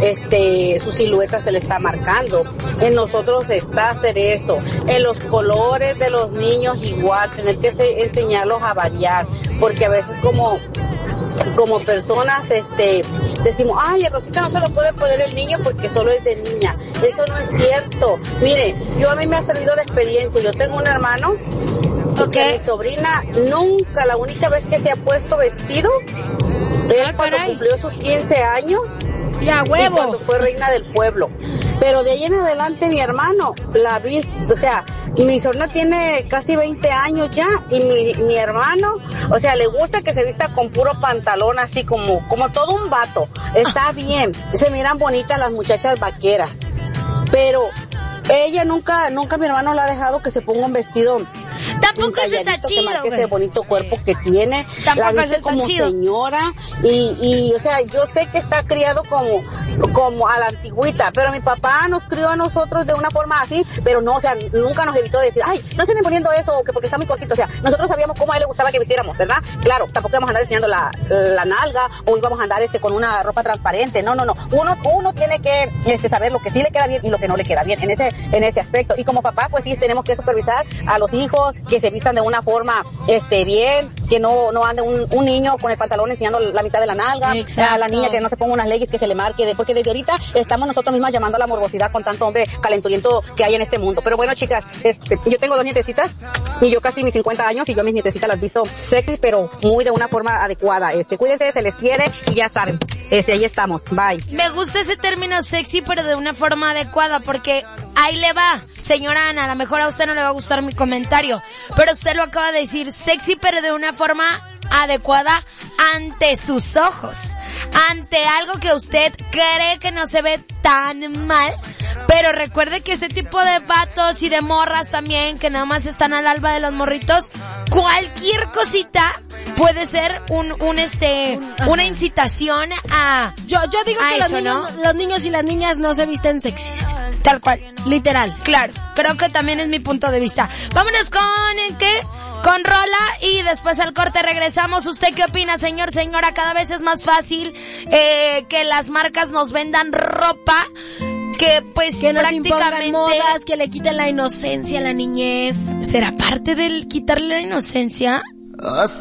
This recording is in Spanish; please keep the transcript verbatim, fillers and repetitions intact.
este, su silueta se le está marcando. En nosotros está hacer eso. En los colores de los niños igual, tener que se, enseñarlos a variar, porque a veces como como personas este decimos, ay, a Rosita no se lo puede poner el niño porque solo es de niña. Eso no es cierto. Mire, yo a mí me ha servido la experiencia. Yo tengo un hermano porque okay. mi sobrina nunca, la única vez que se ha puesto vestido es ah, cuando caray. cumplió sus quince años ya, huevos. Y cuando fue reina del pueblo. Pero de ahí en adelante mi hermano la vi, o sea, mi sobrina tiene casi veinte años ya y mi, mi hermano, o sea, le gusta que se vista con puro pantalón así como, como todo un vato. Está bien, se miran bonitas las muchachas vaqueras, pero ella nunca, nunca mi hermano la ha dejado que se ponga un vestido. Tampoco eso está chido, que marque ese bonito cuerpo que tiene. Tampoco la viste como chido. señora y, y, o sea, yo sé que está criado como, como a la antigüita, pero mi papá nos crió a nosotros de una forma así, pero no, o sea, nunca nos evitó de decir, ay, no se estén poniendo eso, que porque está muy cortito, o sea, nosotros sabíamos cómo a él le gustaba que vistiéramos, ¿verdad? Claro, tampoco íbamos a andar enseñando la, la nalga, o íbamos a andar este con una ropa transparente, no, no, no, uno, uno tiene que, este, saber lo que sí le queda bien y lo que no le queda bien, en ese, en ese aspecto, y como papá, pues sí, tenemos que supervisar a los hijos, que se vistan de una forma, este, bien, que no, no ande un, un niño con el pantalón enseñando la mitad de la nalga, exacto. A la niña que no se ponga unas leggings que se le marque, de, porque desde ahorita estamos nosotros mismas llamando a la morbosidad con tanto hombre calenturiento que hay en este mundo. Pero bueno, chicas, este, yo tengo dos nietecitas y yo casi mis cincuenta años y yo a mis nietecitas las he visto sexy, pero muy de una forma adecuada. Este, cuídense, se les quiere y ya saben, este, ahí estamos, bye. Me gusta ese término sexy, pero de una forma adecuada, porque ahí le va, señora Ana, a lo mejor a usted no le va a gustar mi comentario, pero usted lo acaba de decir, sexy pero de una forma adecuada ante sus ojos, ante algo que usted cree que no se ve tan mal, pero recuerde que este tipo de vatos y de morras también, que nada más están al alba de los morritos, cualquier cosita puede ser un, un este, una incitación a, yo, yo digo que eso, los niños, ¿no? los niños y las niñas no se visten sexys. Tal cual. Literal. Claro, creo que también es mi punto de vista. Vámonos con, ¿en qué? Con rola y después al corte regresamos. ¿Usted qué opina, señor, señora? Cada vez es más fácil eh, que las marcas nos vendan ropa que pues que nos prácticamente modas, que le quiten la inocencia a la niñez. ¿Será parte del quitarle la inocencia?